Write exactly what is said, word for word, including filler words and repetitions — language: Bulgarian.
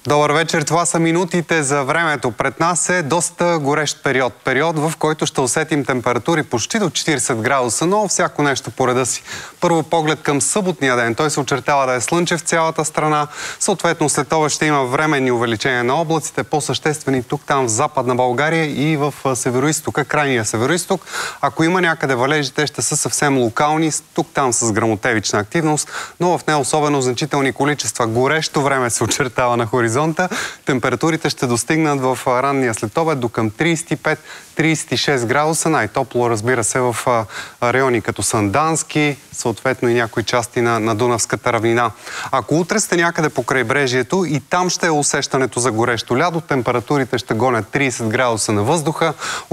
Добър вечер, това са минутите за времето. Пред нас е доста горещ период. Период, в който ще усетим температури почти до четиридесет градуса, но всяко нещо по реда си. Първо поглед към съботния ден. Той се очертава да е слънчев в цялата страна. Съответно, след това ще има временни увеличения на облаците, по-съществени тук-там в Западна България и в североизтока, крайния североизток. Ако има някъде валежи, те ще са съвсем локални, тук-там с гръмотевична активност, но в не особено значителни количества. Горещо време се очертава на хоризонта. Температурите ще достигнат в ранния следобед до към тридесет и пет до тридесет и шест градуса. Най-топло, разбира се, в райони като Сандански, съответно и някои части на, на Дунавската равнина. Ако утре сте някъде по крайбрежието и там ще е усещането за горещо лято, температурите ще гонят тридесет градуса на въздуха.